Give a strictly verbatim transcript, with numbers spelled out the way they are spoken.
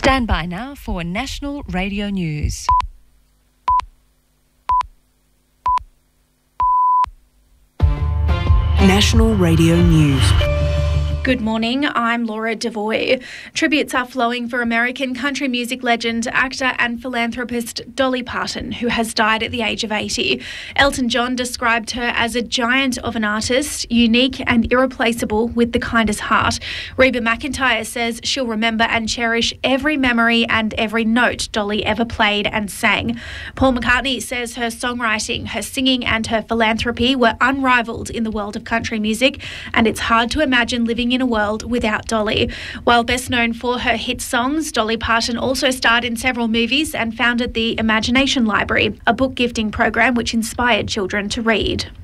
Stand by now for National Radio News. National Radio News. Good morning, I'm Laura Devoy. Tributes are flowing for American country music legend, actor and philanthropist Dolly Parton, who has died at the age of eighty. Elton John described her as a giant of an artist, unique and irreplaceable with the kindest heart. Reba McEntire says she'll remember and cherish every memory and every note Dolly ever played and sang. Paul McCartney says her songwriting, her singing and her philanthropy were unrivaled in the world of country music, and it's hard to imagine living in a world without Dolly. While best known for her hit songs, Dolly Parton also starred in several movies and founded the Imagination Library, a book gifting program which inspired children to read.